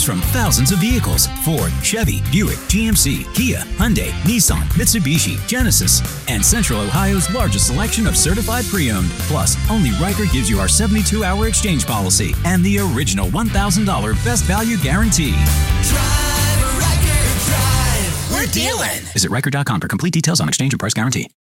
from thousands of vehicles: Ford, Chevy, Buick, GMC, Kia, Hyundai, Nissan, Mitsubishi, Genesis, and Central Ohio's largest selection of certified pre-owned. Plus, only Riker gives you our 72-hour exchange policy and the original $1,000 best value guarantee. Drive, Riker, drive. We're dealing. Visit Riker.com for complete details on exchange and price guarantee.